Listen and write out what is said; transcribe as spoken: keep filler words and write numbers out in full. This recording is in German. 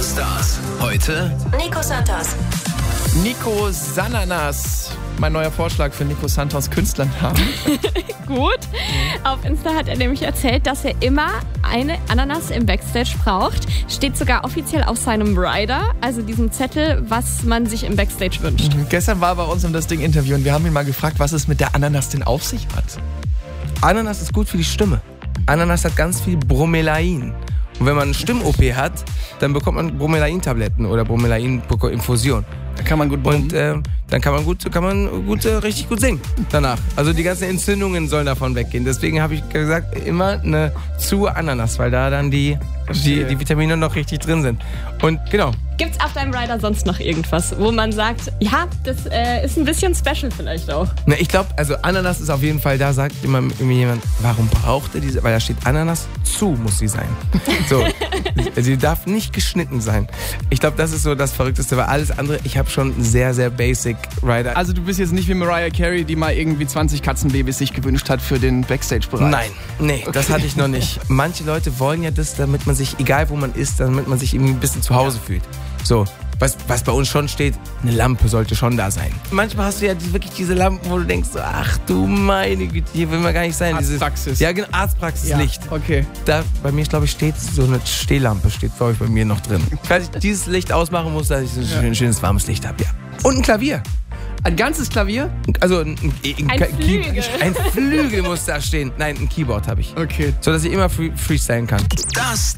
Stars. Heute Nico Santos. Nico Sananas. Mein neuer Vorschlag für Nico Santos Künstlernamen. Gut. Auf Insta hat er nämlich erzählt, dass er immer eine Ananas im Backstage braucht. Steht sogar offiziell auf seinem Rider, also diesem Zettel, was man sich im Backstage wünscht. Mhm. Gestern war er bei uns um das Ding Interview und wir haben ihn mal gefragt, was es mit der Ananas denn auf sich hat. Ananas ist gut für die Stimme. Ananas hat ganz viel Bromelain. Und wenn man eine Stimm-O P hat, dann bekommt man Bromelain-Tabletten oder Bromelain-Infusion. Da kann man gut brummen. Und äh, dann kann man gut, kann man gut, äh, richtig gut singen danach. Also die ganzen Entzündungen sollen davon weggehen. Deswegen habe ich gesagt, immer eine zu Ananas, weil da dann die, die, die Vitamine noch richtig drin sind. Und genau. Gibt's auf deinem Rider sonst noch irgendwas, wo man sagt, ja, das äh, ist ein bisschen special vielleicht auch? Na, ich glaube, also Ananas ist auf jeden Fall, da sagt immer irgendwie jemand, warum braucht er diese? Weil da steht Ananas, zu muss sie sein. So, sie darf nicht geschnitten sein. Ich glaube, das ist so das Verrückteste, weil alles andere, ich habe schon sehr, sehr basic Rider. Also du bist jetzt nicht wie Mariah Carey, die mal irgendwie zwanzig Katzenbabys sich gewünscht hat für den Backstage-Bereich. Nein, nee, okay. Das hatte ich noch nicht. Manche Leute wollen ja das, damit man sich, egal wo man ist, damit man sich irgendwie ein bisschen zu Hause ja. fühlt. So, was, was bei uns schon steht, eine Lampe sollte schon da sein. Manchmal hast du ja die, wirklich diese Lampen, wo du denkst, so, ach du meine Güte, hier will man gar nicht sein. Arztpraxis. Dieses, ja, genau, Arztpraxislicht. Ja, okay. Da, bei mir, glaube ich, steht so eine Stehlampe, steht glaube ich bei mir noch drin. Falls ich dieses Licht ausmachen muss, dass ich so ein ja. schönes, schönes warmes Licht habe, ja. Und ein Klavier. Ein ganzes Klavier? Also ein, ein, ein, ein Flügel. Ein Flügel muss da stehen. Nein, ein Keyboard habe ich. Okay. So, dass ich immer free, freestylen kann. Das